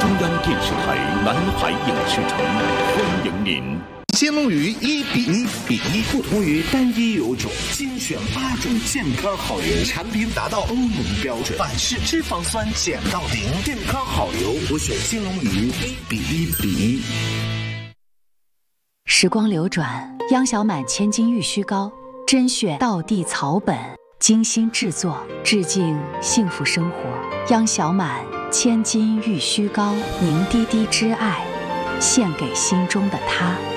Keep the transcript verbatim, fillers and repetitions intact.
中央电视台南海影视城欢迎您。 兴隆鱼一比一比一，不同于单一油种，精选八种健康好油，产品达到欧盟标准，反式脂肪酸减到零，健康好油，我选兴隆鱼一比一比一。 时光流转，央小满千金玉须膏，甄选道地草本，精心制作，致敬幸福生活。央小满千金玉须膏，凝滴滴之爱，献给心中的他。